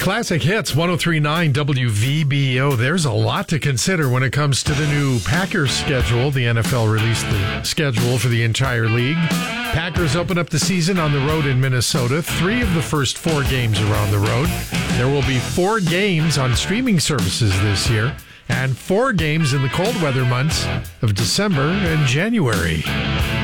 Classic Hits 103.9 WVBO. There's a lot to consider when it comes to the new Packers schedule. The NFL released the schedule for the entire league. Packers open up the season on the road in Minnesota. 3 of the first 4 games are on the road. There will be 4 games on streaming services this year and 4 games in the cold weather months of December and January.